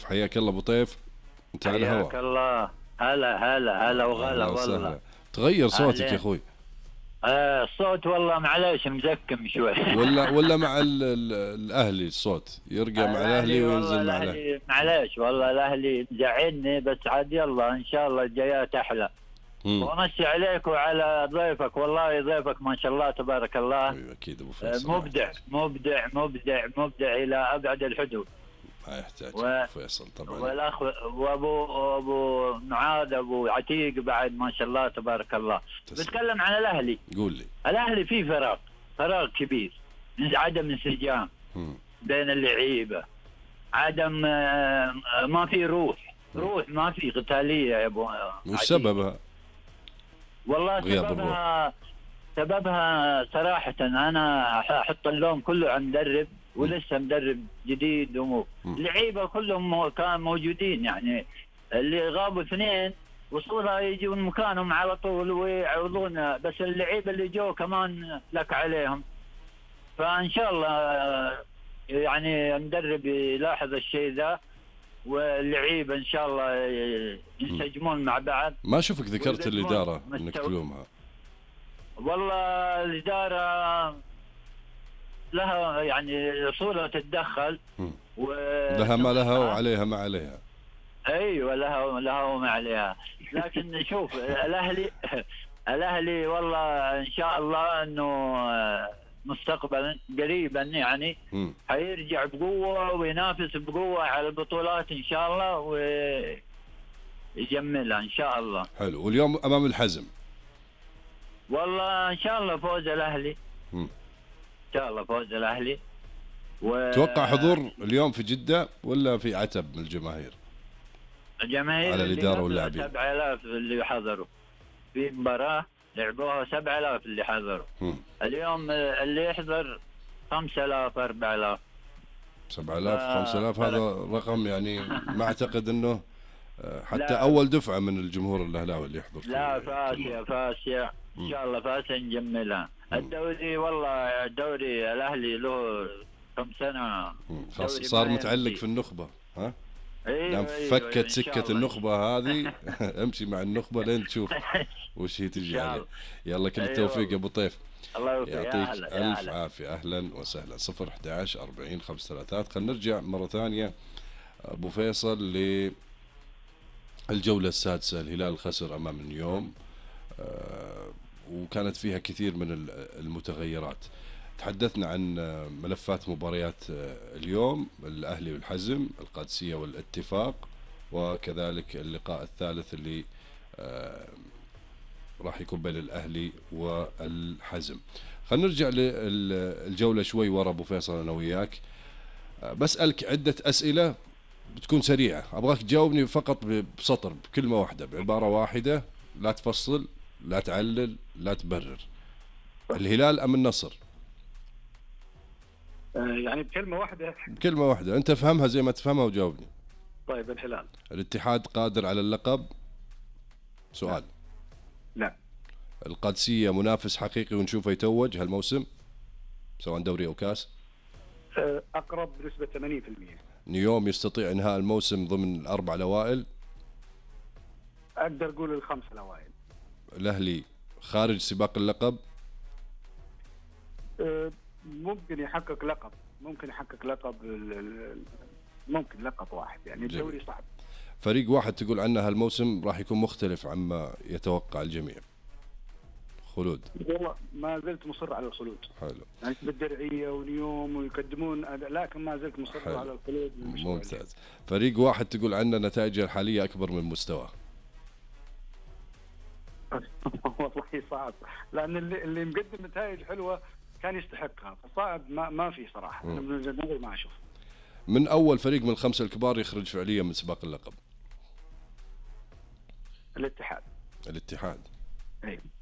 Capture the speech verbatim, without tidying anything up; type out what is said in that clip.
حياك الله ابو طيف، انت على الهواء. حياك الله. هلا هلا هلا وغلا والله. تغير صوتك يا اخوي. آه الصوت والله معليش مزكم شوي. ولا ولا مع ال ال الاهلي الصوت يرقى مع الاهلي وينزل مع الاهلي. معليش والله الاهلي مزعلني، بس عاد يلا ان شاء الله الجايات احلى. وامسي عليك وعلى ضيفك، والله ضيفك ما شاء الله تبارك الله. اكيد ابو فيصل. مبدع مبدع مبدع مبدع الى ابعد الحدود. ما يحتاج و... فيصل طبعا. والاخ وابو ابو معاذ ابو عتيق بعد ما شاء الله تبارك الله. تسلم. بتكلم عن الاهلي. قول لي. الاهلي فيه فراغ فراغ كبير، عدم انسجام بين اللعيبه، عدم ما في روح روح ما في قتاليه يا ابو. وش سببها؟ والله سببها سببها صراحه انا احط اللوم كله عن مدرب، ولسه مدرب جديد ولعيبه كلهم كانوا موجودين، يعني اللي غابوا اثنين وصولها يجون مكانهم على طول ويعوضون، بس اللعيبه اللي جو كمان لك عليهم. فان شاء الله يعني المدرب يلاحظ الشيء ذا، واللعيبه ان شاء الله ينسجمون مع بعض. ما اشوفك ذكرت الاداره انك تلومها. والله الاداره لها يعني صورة تتدخل و... لها ما لها وعليها ما عليها. ايوه لها لها وما عليها، لكن شوف الاهلي الاهلي والله ان شاء الله انه مستقبلا قريبا يعني حيرجع بقوه وينافس بقوه على البطولات ان شاء الله ويجملها ان شاء الله. حلو. واليوم امام الحزم والله ان شاء الله فوز الاهلي. م. ان شاء الله فوز الاهلي. و... توقع حضور اليوم في جده ولا في عتب من الجماهير؟ الجماهير على الاداره واللاعبين. سبعة آلاف اللي حضروا في مباراه لعبوها، سبعة آلاف اللي حضروا. م. اليوم اللي يحضر خمسة آلاف أربعة آلاف. سبعة آلاف خمسة آلاف هذا رقم يعني ما اعتقد انه حتى اول دفعه من الجمهور الاهلاوي اللي يحضر. لا فاسيه فاسيه ان شاء الله فاسيه نجملها. الدوري والله الدوري الاهلي له كم سنه خلاص صار متعلق في النخبه. ها ايوه لما فكت أيوة سكه النخبه هذه امشي مع النخبه لين تشوف وش هي تجي عليه. يلا كل التوفيق أيوة. يا ابو طيف، الله يعطيك أهلا الف أهلا. عافيه. اهلا وسهلا. صفر أحد عشر أربعين خمسة ثلاثات. خلينا نرجع مره ثانيه ابو فيصل ل الجولة السادسة. الهلال خسر أمام النيوم آه وكانت فيها كثير من المتغيرات. تحدثنا عن ملفات مباريات اليوم، الأهلي والحزم، القادسية والاتفاق، وكذلك اللقاء الثالث اللي آه راح يكون بين الأهلي والحزم. خلينا نرجع للجولة شوي ورا أبو فيصل أنا وياك. آه بسألك عدة أسئلة بتكون سريعة، أبغاك تجاوبني فقط بسطر بكلمة واحدة بعبارة واحدة، لا تفصل لا تعلل لا تبرر. الهلال أم النصر؟ يعني بكلمة واحدة. بكلمة واحدة أنت فهمها زي ما تفهمها وجاوبني. طيب الهلال. الاتحاد قادر على اللقب؟ سؤال. لا. لا. القادسية منافس حقيقي ونشوفه يتوج هالموسم سواء دوري أو كاس؟ أقرب بنسبة ثمانين بالمئة. نيوم يستطيع انهاء الموسم ضمن الاربع الاوائل؟ اقدر اقول الخمس الاوائل. الاهلي خارج سباق اللقب؟ أه ممكن يحقق لقب، ممكن يحقق لقب، ممكن لقب واحد يعني. الدوري صعب. فريق واحد تقول عنه هالموسم راح يكون مختلف عما يتوقع الجميع. خلود. والله ما زلت مصر على الخلود. حلو. يعني بالدرعية ونيوم ويقدمون، لكن ما زلت مصر حلو. على الخلود. ممتاز. فريق واحد تقول عنه نتائجه الحالية أكبر من مستواه. والله صعب، لأن اللي, اللي مقدم نتائج حلوة كان يستحقها، فصعب ما ما في صراحة. أنا من وجهة نظري ما أشوف. من أول فريق من الخمسة الكبار يخرج فعليا من سباق اللقب؟ الاتحاد. الاتحاد. أي.